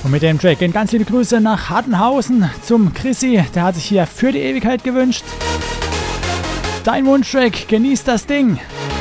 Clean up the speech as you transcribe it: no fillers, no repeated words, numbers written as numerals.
Und mit dem Track gehen ganz liebe Grüße nach Hartenhausen zum Chrissy. Der hat sich hier für die Ewigkeit gewünscht. Dein Wunschtrack, genießt das Ding.